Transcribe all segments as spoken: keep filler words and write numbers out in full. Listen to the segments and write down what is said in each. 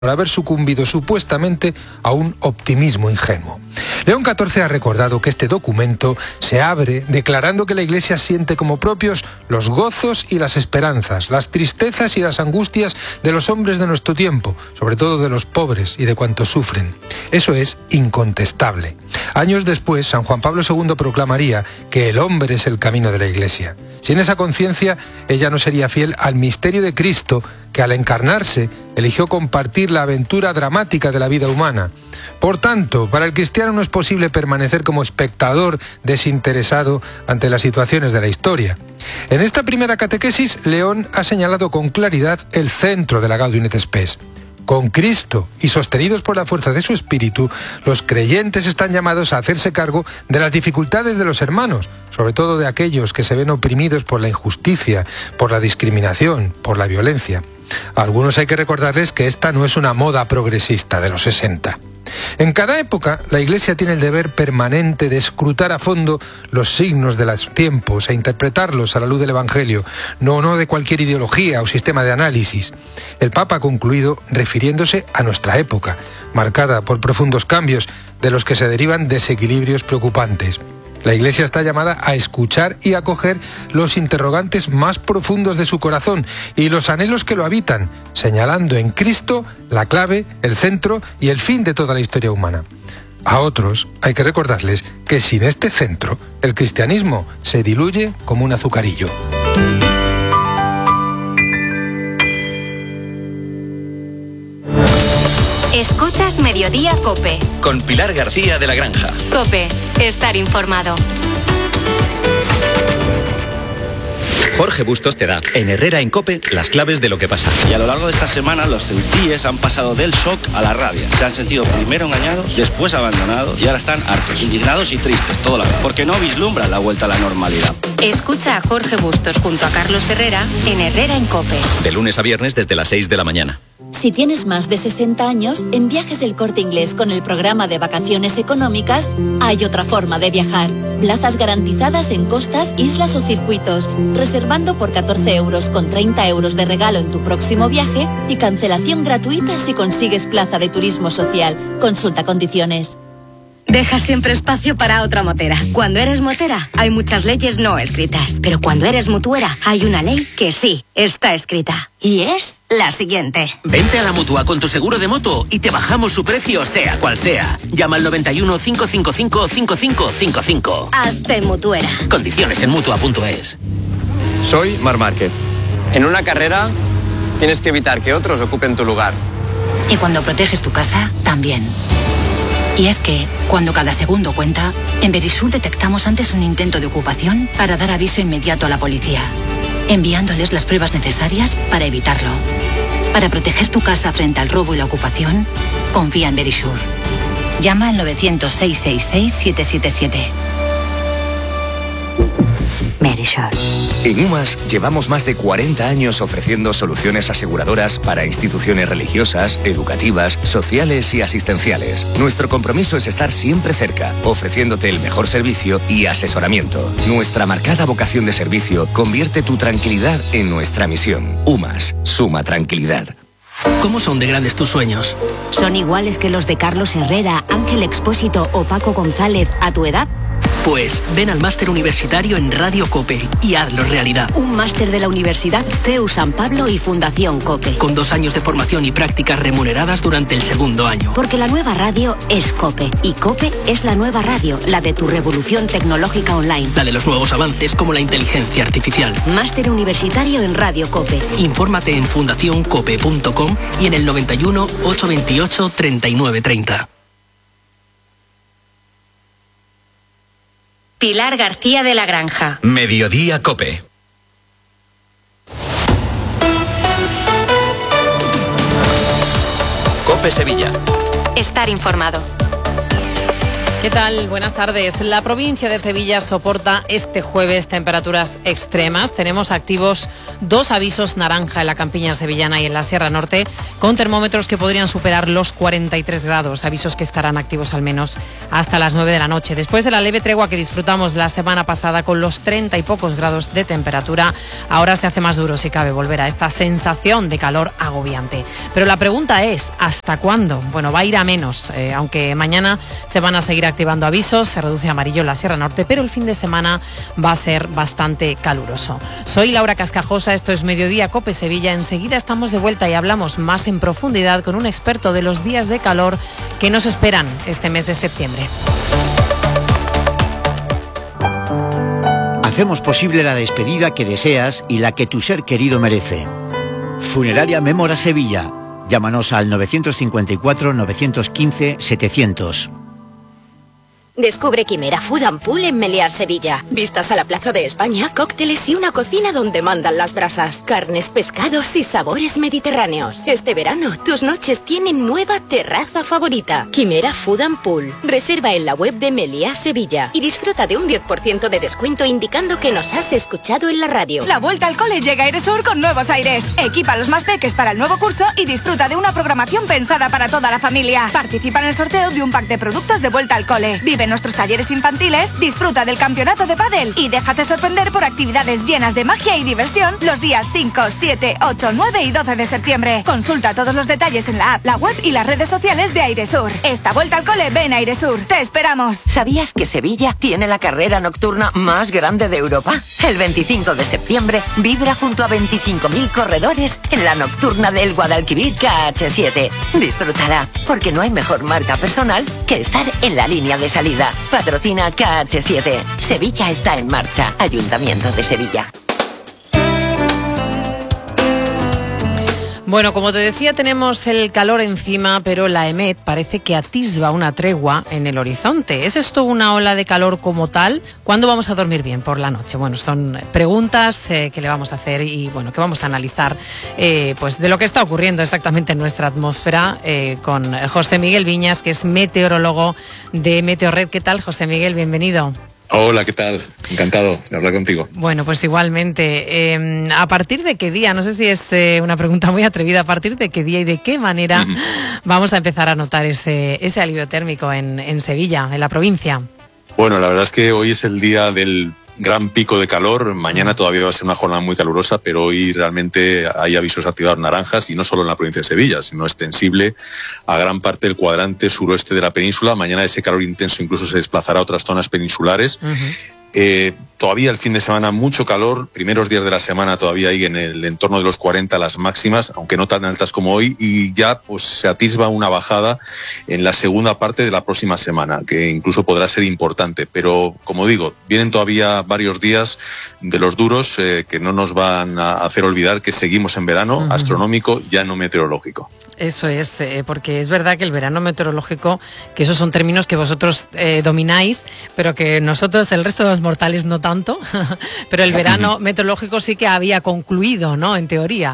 por haber sucumbido supuestamente a un optimismo ingenuo. León catorce ha recordado que este documento se abre declarando que la Iglesia siente como propios los gozos y las esperanzas, las tristezas y las angustias de los hombres de nuestro tiempo, sobre todo de los pobres y de cuantos sufren. Eso es incontestable. Años después, San Juan Pablo segundo proclamaría que el hombre es el camino de la Iglesia. Sin esa conciencia, ella no sería fiel al misterio de Cristo, que al encarnarse eligió compartir la aventura dramática de la vida humana. Por tanto, para el cristiano no es posible permanecer como espectador desinteresado ante las situaciones de la historia. En esta primera catequesis, León ha señalado con claridad el centro de la Gaudium et Spes. Con Cristo y sostenidos por la fuerza de su espíritu, los creyentes están llamados a hacerse cargo de las dificultades de los hermanos, sobre todo de aquellos que se ven oprimidos por la injusticia, por la discriminación, por la violencia. A algunos hay que recordarles que esta no es una moda progresista de los sesenta. En cada época, la Iglesia tiene el deber permanente de escrutar a fondo los signos de los tiempos e interpretarlos a la luz del Evangelio, no, no de cualquier ideología o sistema de análisis. El Papa ha concluido refiriéndose a nuestra época, marcada por profundos cambios de los que se derivan desequilibrios preocupantes. La Iglesia está llamada a escuchar y acoger los interrogantes más profundos de su corazón y los anhelos que lo habitan, señalando en Cristo la clave, el centro y el fin de toda la historia humana. A otros hay que recordarles que sin este centro, el cristianismo se diluye como un azucarillo. Escuchas Mediodía COPE. Con Pilar García de la Granja. COPE, estar informado. Jorge Bustos te da, en Herrera en COPE, las claves de lo que pasa. Y a lo largo de esta semana, los ceutíes han pasado del shock a la rabia. Se han sentido primero engañados, después abandonados y ahora están hartos, indignados y tristes todo la vez, porque no vislumbran la vuelta a la normalidad. Escucha a Jorge Bustos junto a Carlos Herrera en Herrera en COPE. De lunes a viernes desde las seis de la mañana. Si tienes más de sesenta años, en Viajes El Corte Inglés con el programa de vacaciones económicas hay otra forma de viajar. Plazas garantizadas en costas, islas o circuitos, reservando por catorce euros con treinta euros de regalo en tu próximo viaje y cancelación gratuita si consigues plaza de turismo social. Consulta condiciones. Deja siempre espacio para otra motera. Cuando eres motera, hay muchas leyes no escritas. Pero cuando eres mutuera, hay una ley que sí está escrita. Y es la siguiente. Vente a la Mutua con tu seguro de moto y te bajamos su precio, sea cual sea. Llama al noventa y uno, cinco cinco cinco, cinco cinco cinco cinco. Hazte mutuera. Condiciones en mutua punto es. Soy Marc Márquez. En una carrera tienes que evitar que otros ocupen tu lugar. Y cuando proteges tu casa, también. Y es que, cuando cada segundo cuenta, en Verisur detectamos antes un intento de ocupación para dar aviso inmediato a la policía, enviándoles las pruebas necesarias para evitarlo. Para proteger tu casa frente al robo y la ocupación, confía en Verisur. Llama al novecientos, seiscientos sesenta y seis, siete siete siete. Verisur. En UMAS llevamos más de cuarenta años ofreciendo soluciones aseguradoras para instituciones religiosas, educativas, sociales y asistenciales. Nuestro compromiso es estar siempre cerca, ofreciéndote el mejor servicio y asesoramiento. Nuestra marcada vocación de servicio convierte tu tranquilidad en nuestra misión. UMAS, suma tranquilidad. ¿Cómo son de grandes tus sueños? ¿Son iguales que los de Carlos Herrera, Ángel Expósito o Paco González a tu edad? Pues ven al máster universitario en Radio COPE y hazlo realidad. Un máster de la Universidad C E U San Pablo y Fundación COPE. Con dos años de formación y prácticas remuneradas durante el segundo año. Porque la nueva radio es COPE. Y COPE es la nueva radio, la de tu revolución tecnológica online. La de los nuevos avances como la inteligencia artificial. Máster universitario en Radio COPE. Infórmate en fundación cope punto com y en el noventa y uno, ochocientos veintiocho, treinta y nueve treinta. Pilar García de la Granja. Mediodía COPE. COPE Sevilla. Estar informado. ¿Qué tal? Buenas tardes. La provincia de Sevilla soporta este jueves temperaturas extremas. Tenemos activos dos avisos naranja en la campiña sevillana y en la Sierra Norte, con termómetros que podrían superar los cuarenta y tres grados, avisos que estarán activos al menos hasta las nueve de la noche. Después de la leve tregua que disfrutamos la semana pasada con los treinta y pocos grados de temperatura, ahora se hace más duro, si cabe, volver a esta sensación de calor agobiante. Pero la pregunta es, ¿hasta cuándo? Bueno, va a ir a menos, eh, aunque mañana se van a seguir activando avisos, se reduce a amarillo en la Sierra Norte, pero el fin de semana va a ser bastante caluroso. Soy Laura Cascajosa, esto es Mediodía Cope Sevilla. Enseguida estamos de vuelta y hablamos más en profundidad con un experto de los días de calor que nos esperan este mes de septiembre. Hacemos posible la despedida que deseas y la que tu ser querido merece. Funeraria Mémora Sevilla. Llámanos al nueve cinco cuatro, nueve uno cinco, setecientos. Descubre Quimera Food and Pool en Meliá, Sevilla. Vistas a la Plaza de España, cócteles y una cocina donde mandan las brasas. Carnes, pescados y sabores mediterráneos. Este verano, tus noches tienen nueva terraza favorita. Quimera Food and Pool. Reserva en la web de Meliá, Sevilla. Y disfruta de un diez por ciento de descuento indicando que nos has escuchado en la radio. La vuelta al cole llega a Airesur con nuevos aires. Equipa a los más peques para el nuevo curso y disfruta de una programación pensada para toda la familia. Participa en el sorteo de un pack de productos de vuelta al cole. Vive en nuestros talleres infantiles, disfruta del campeonato de pádel y déjate sorprender por actividades llenas de magia y diversión los días cinco, siete, ocho, nueve y doce de septiembre. Consulta todos los detalles en la app, la web y las redes sociales de Airesur. Esta vuelta al cole, ven a Airesur. ¡Te esperamos! ¿Sabías que Sevilla tiene la carrera nocturna más grande de Europa? El veinticinco de septiembre vibra junto a veinticinco mil corredores en la nocturna del Guadalquivir K H siete. Disfrútala, porque no hay mejor marca personal que estar en la línea de salida. Patrocina K H siete. Sevilla está en marcha. Ayuntamiento de Sevilla. Bueno, como te decía, tenemos el calor encima, pero la EMET parece que atisba una tregua en el horizonte. ¿Es esto una ola de calor como tal? ¿Cuándo vamos a dormir bien por la noche? Bueno, son preguntas eh, que le vamos a hacer y bueno, que vamos a analizar eh, pues de lo que está ocurriendo exactamente en nuestra atmósfera eh, con José Miguel Viñas, que es meteorólogo de Meteorred. ¿Qué tal, José Miguel? Bienvenido. Hola, ¿qué tal? Encantado de hablar contigo. Bueno, pues igualmente. Eh, ¿A partir de qué día? No sé si es eh, una pregunta muy atrevida. ¿A partir de qué día y de qué manera uh-huh. vamos a empezar a notar ese, ese alivio térmico en, en Sevilla, en la provincia? Bueno, la verdad es que hoy es el día del gran pico de calor. Mañana todavía va a ser una jornada muy calurosa, pero hoy realmente hay avisos activados naranjas, y no solo en la provincia de Sevilla, sino extensible a gran parte del cuadrante suroeste de la península. Mañana ese calor intenso incluso se desplazará a otras zonas peninsulares. Uh-huh. Eh, todavía el fin de semana mucho calor, primeros días de la semana todavía hay en el entorno de los cuarenta las máximas, aunque no tan altas como hoy, y ya pues se atisba una bajada en la segunda parte de la próxima semana, que incluso podrá ser importante, pero como digo, vienen todavía varios días de los duros eh, que no nos van a hacer olvidar que seguimos en verano uh-huh. astronómico, ya no meteorológico. Eso es, eh, porque es verdad que el verano meteorológico, que esos son términos que vosotros eh, domináis, pero que nosotros, el resto de los mortales, no tanto, pero el verano meteorológico sí que había concluido, ¿no?, en teoría.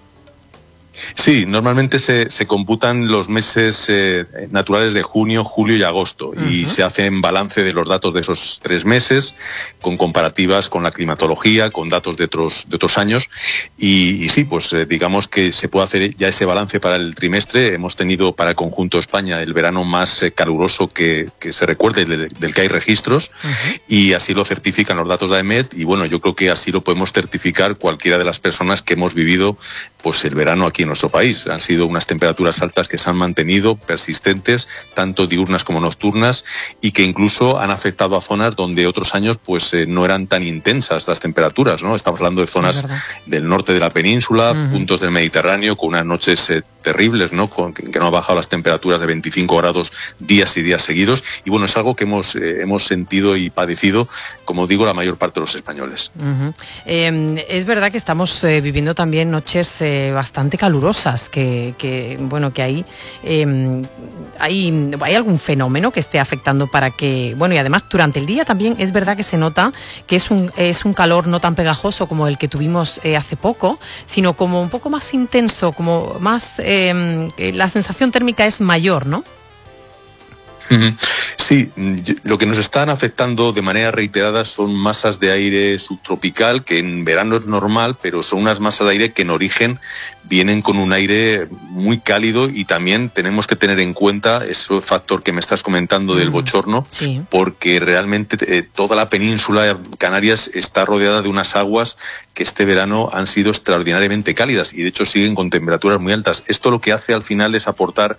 Sí, normalmente se, se computan los meses eh, naturales de junio, julio y agosto, uh-huh. y se hacen balance de los datos de esos tres meses, con comparativas con la climatología, con datos de otros, de otros años, y, y sí, pues eh, digamos que se puede hacer ya ese balance para el trimestre. Hemos tenido para el conjunto de España el verano más eh, caluroso que, que se recuerde, del, del que hay registros, uh-huh. y así lo certifican los datos de A E M E T, y bueno, yo creo que así lo podemos certificar cualquiera de las personas que hemos vivido pues el verano aquí en nuestro país. Han sido unas temperaturas altas que se han mantenido, persistentes, tanto diurnas como nocturnas, y que incluso han afectado a zonas donde otros años pues eh, no eran tan intensas las temperaturas, ¿no? Estamos hablando de zonas sí, del norte de la península, uh-huh. puntos del Mediterráneo, con unas noches eh, terribles, ¿no? Con, que no han bajado las temperaturas de veinticinco grados días y días seguidos, y bueno, es algo que hemos, eh, hemos sentido y padecido, como digo, la mayor parte de los españoles. Uh-huh. Eh, es verdad que estamos eh, viviendo también noches eh, bastante calurosas, que, que bueno, que hay, eh, hay hay algún fenómeno que esté afectando para que, bueno, y además durante el día también es verdad que se nota que es un es un calor no tan pegajoso como el que tuvimos eh, hace poco, sino como un poco más intenso, como más eh, la sensación térmica es mayor, ¿no? Sí, lo que nos están afectando de manera reiterada son masas de aire subtropical, que en verano es normal, pero son unas masas de aire que en origen vienen con un aire muy cálido, y también tenemos que tener en cuenta ese factor que me estás comentando del bochorno, sí. porque realmente eh, toda la península de Canarias está rodeada de unas aguas que este verano han sido extraordinariamente cálidas y de hecho siguen con temperaturas muy altas. Esto lo que hace al final es aportar